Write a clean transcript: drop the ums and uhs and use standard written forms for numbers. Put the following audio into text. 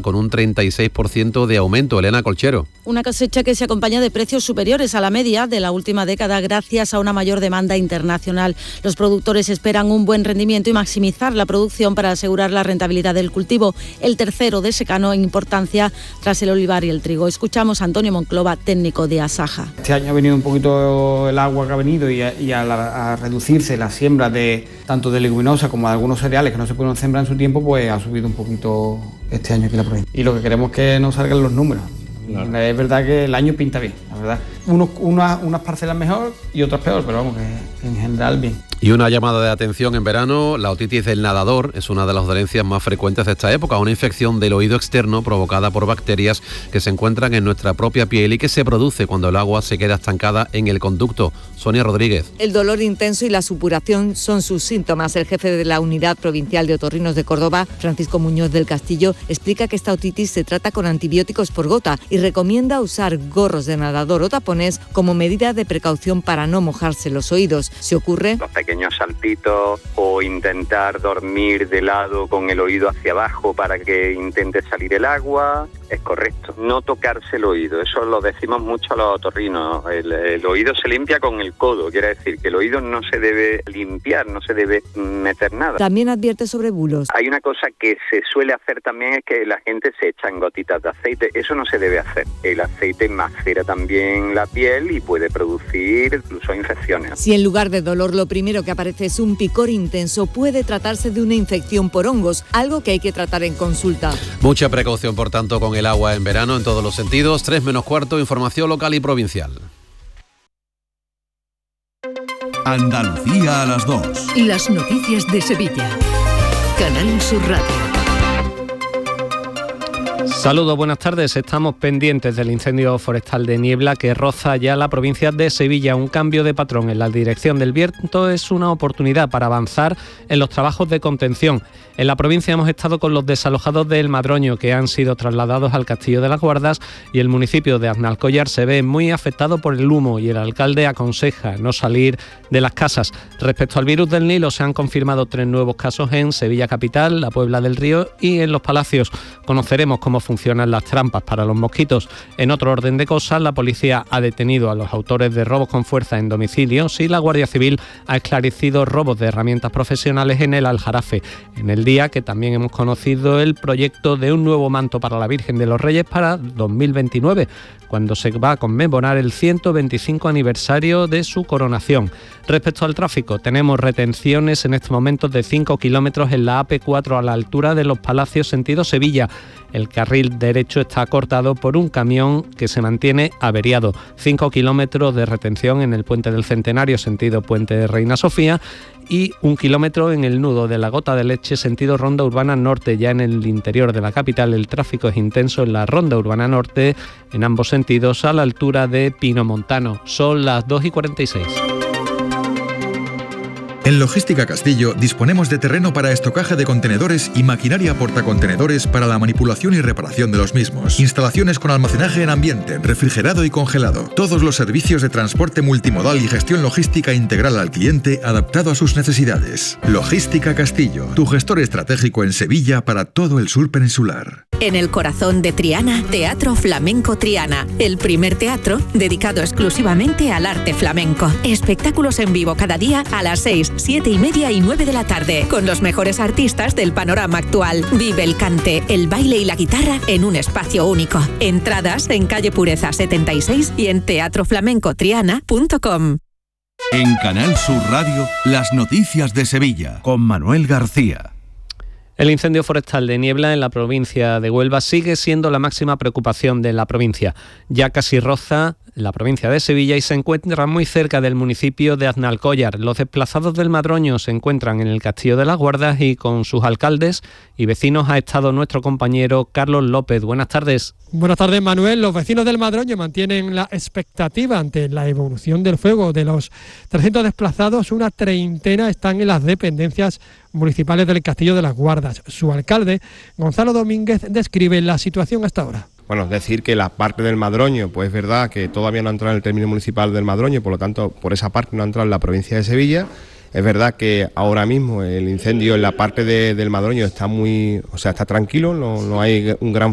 con un 36% de aumento. Elena Colchero. Una cosecha que se acompaña de precios superiores a la media de la última década gracias a una mayor demanda internacional. Los productores esperan un buen rendimiento y maximizar la producción para asegurar la rentabilidad del cultivo, el tercero de secano en importancia tras el olivar y el trigo. Escuchamos a Antonio Monclova, técnico de Asaja. Este año ha venido un poquito el agua que ha venido y a reducirse la siembra de tanto de leguminosas como de algunos cereales que no se pudieron sembrar en su tiempo, pues ha subido un poquito este año aquí la provincia. Y lo que queremos es que nos salgan los números. Claro. Es verdad que el año pinta bien, la verdad. Unas parcelas mejor y otras peor, pero vamos, que en general bien. Y una llamada de atención en verano, la otitis del nadador es una de las dolencias más frecuentes de esta época, una infección del oído externo provocada por bacterias que se encuentran en nuestra propia piel y que se produce cuando el agua se queda estancada en el conducto. Sonia Rodríguez. El dolor intenso y la supuración son sus síntomas. El jefe de la Unidad Provincial de Otorrinos de Córdoba, Francisco Muñoz del Castillo, explica que esta otitis se trata con antibióticos por gota y recomienda usar gorros de nadador o tapones como medida de precaución para no mojarse los oídos. Si ocurre, los pequeños saltitos o intentar dormir de lado con el oído hacia abajo para que intente salir el agua, es correcto. No tocarse el oído, eso lo decimos mucho a los otorrinos. El oído se limpia con el codo, quiere decir que el oído no se debe limpiar, no se debe meter nada. También advierte sobre bulos. Hay una cosa que se suele hacer también, es que la gente se echa en gotitas de aceite. Eso no se debe hacer. El aceite macera también la piel y puede producir incluso infecciones. Si en lugar de dolor lo primero que aparece es un picor intenso, puede tratarse de una infección por hongos, algo que hay que tratar en consulta. Mucha precaución, por tanto, con el agua en verano en todos los sentidos. 3:45, información local y provincial. Andalucía a las 2. Las noticias de Sevilla. Canal Sur Radio. Saludos, buenas tardes. Estamos pendientes del incendio forestal de Niebla que roza ya la provincia de Sevilla. Un cambio de patrón en la dirección del viento es una oportunidad para avanzar en los trabajos de contención. En la provincia hemos estado con los desalojados del Madroño, que han sido trasladados al Castillo de las Guardas, y el municipio de Aznalcóllar se ve muy afectado por el humo y el alcalde aconseja no salir de las casas. Respecto al virus del Nilo, se han confirmado 3 nuevos casos en Sevilla Capital, la Puebla del Río y en Los Palacios. Conoceremos cómo funcionan las trampas para los mosquitos. En otro orden de cosas, la policía ha detenido a los autores de robos con fuerza en domicilios y la Guardia Civil ha esclarecido robos de herramientas profesionales en el Aljarafe. En el día que también hemos conocido el proyecto de un nuevo manto para la Virgen de los Reyes para 2029, cuando se va a conmemorar el 125 aniversario de su coronación. Respecto al tráfico, tenemos retenciones en estos momentos de 5 kilómetros en la AP4 a la altura de Los Palacios, sentido Sevilla. El carril derecho está cortado por un camión que se mantiene averiado. 5 kilómetros de retención en el Puente del Centenario, sentido Puente de Reina Sofía, y 1 kilómetro en el nudo de la Gota de Leche, sentido Ronda Urbana Norte. Ya en el interior de la capital el tráfico es intenso en la Ronda Urbana Norte, en ambos sentidos, a la altura de Pinomontano. Son las 2:46. En Logística Castillo disponemos de terreno para estocaje de contenedores y maquinaria portacontenedores para la manipulación y reparación de los mismos. Instalaciones con almacenaje en ambiente, refrigerado y congelado. Todos los servicios de transporte multimodal y gestión logística integral al cliente adaptado a sus necesidades. Logística Castillo, tu gestor estratégico en Sevilla para todo el sur peninsular. En el corazón de Triana, Teatro Flamenco Triana, el primer teatro dedicado exclusivamente al arte flamenco. Espectáculos en vivo cada día a las 6, 7:30 y 9 de la tarde, con los mejores artistas del panorama actual. Vive el cante, el baile y la guitarra en un espacio único. Entradas en calle Pureza 76 y en teatroflamencotriana.com. En Canal Sur Radio, las noticias de Sevilla, con Manuel García. El incendio forestal de Niebla en la provincia de Huelva sigue siendo la máxima preocupación de la provincia. Ya casi roza la provincia de Sevilla y se encuentra muy cerca del municipio de Aznalcóllar. Los desplazados del Madroño se encuentran en el Castillo de las Guardas y con sus alcaldes y vecinos ha estado nuestro compañero Carlos López. Buenas tardes. Buenas tardes, Manuel. Los vecinos del Madroño mantienen la expectativa ante la evolución del fuego. De los 300 desplazados, una treintena están en las dependencias municipales del Castillo de las Guardas. Su alcalde, Gonzalo Domínguez, describe la situación hasta ahora. Bueno, es decir, que la parte del Madroño, pues es verdad que todavía no ha entrado en el término municipal del Madroño, por lo tanto, por esa parte no ha entrado en la provincia de Sevilla. Es verdad que ahora mismo el incendio en la parte del Madroño está está tranquilo, no hay un gran